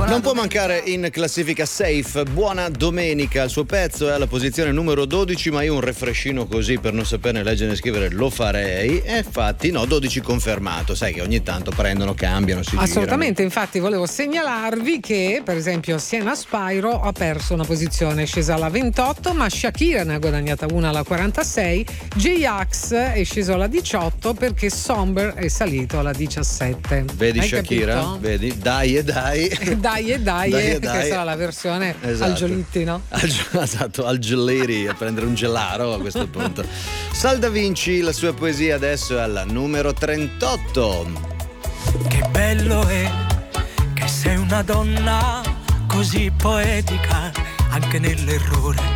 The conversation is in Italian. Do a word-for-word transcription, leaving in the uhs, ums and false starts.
Non può mancare in classifica Safe, Buona Domenica. Il suo pezzo è alla posizione numero dodici, ma io un refreshino così per non saperne leggere e scrivere lo farei. E infatti no, dodici confermato. Sai che ogni tanto prendono, cambiano, si Assolutamente, girano. infatti volevo segnalarvi che per esempio Sienna Spyro ha perso una posizione, è scesa alla ventotto, ma Shakira ne ha guadagnata una alla quarantasei, J-Ax è sceso alla diciotto perché Somber è salito alla diciassette. Vedi Hai Shakira? capito? Vedi? Dai e dai. Dai e dai, Dai e che dai. sarà la versione Esatto. al Giolitti, no? Al, esatto, al Gelleri, a prendere un gelaro a questo punto. Sal Da Vinci, la sua poesia adesso è alla numero trentotto. Che bello è che sei una donna così poetica, anche nell'errore